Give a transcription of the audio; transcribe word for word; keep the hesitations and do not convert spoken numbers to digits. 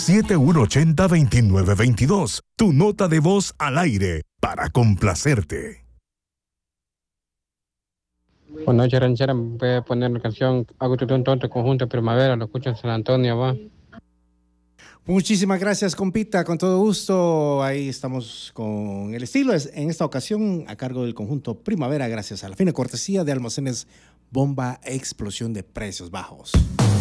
siete uno ocho cero, dos nueve dos dos. Tu nota de voz al aire para complacerte. Buenas noches, ranchera. Voy a poner la canción Hago tu tonto conjunto Primavera. Lo escucho en San Antonio, va. Muchísimas gracias, compita, con todo gusto. Ahí estamos con el estilo, es en esta ocasión a cargo del conjunto Primavera, gracias a la fina cortesía de Almacenes Bomba, explosión de precios bajos.